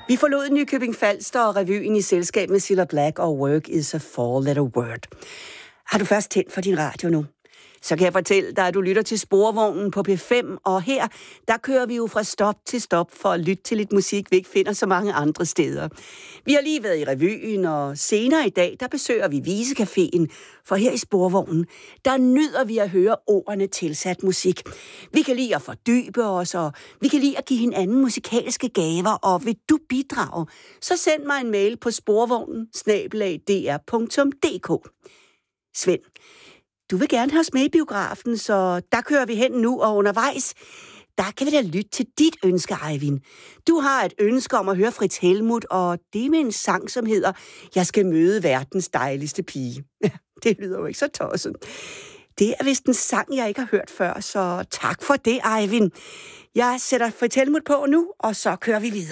Vi forlod Nykøbing Falster og revyen i selskab med Cilla Black og Work is a Four-Letter Word. Har du først tændt for din radio nu? Så kan jeg fortælle dig, at du lytter til Sporvognen på P5, og her, der kører vi jo fra stop til stop for at lytte til lidt musik, vi ikke finder så mange andre steder. Vi har lige været i revyen, og senere i dag, der besøger vi Visecaféen, for her i Sporvognen, der nyder vi at høre ordene tilsat musik. Vi kan lide at fordybe os, og vi kan lide at give hinanden musikalske gaver, og vil du bidrage, så send mig en mail på sporvognen@dr.dk. Svend, du vil gerne have os med i biografen, så der kører vi hen nu, og undervejs, der kan vi da lytte til dit ønske, Eivind. Du har et ønske om at høre Frits Helmuth, og det er med en sang, som hedder Jeg skal møde verdens dejligste pige. Det lyder jo ikke så tosset. Det er vist en sang, jeg ikke har hørt før, så tak for det, Eivind. Jeg sætter Frits Helmuth på nu, og så kører vi videre.